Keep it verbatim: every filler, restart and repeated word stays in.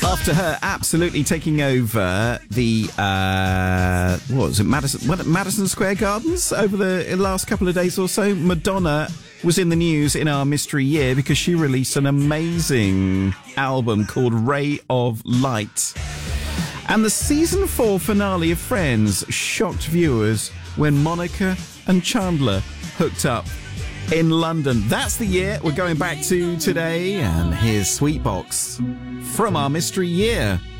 After her absolutely taking over the, uh, what was it, Madison, what, Madison Square Gardens over the last couple of days or so, Madonna was in the news in our mystery year because she released an amazing album called Ray of Light. And the season four finale of Friends shocked viewers when Monica and Chandler hooked up in London. That's the year we're going back to today, and here's Sweetbox from our mystery year.